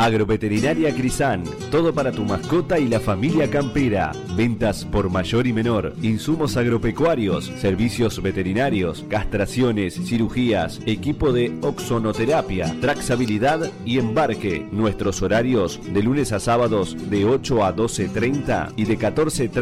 Agroveterinaria Crisán, todo para tu mascota y la familia campera. Ventas por mayor y menor, insumos agropecuarios, servicios veterinarios, castraciones, cirugías, equipo de oxonoterapia, traxabilidad y embarque. Nuestros horarios de lunes a sábados de 8 a 12:30 y de 14:30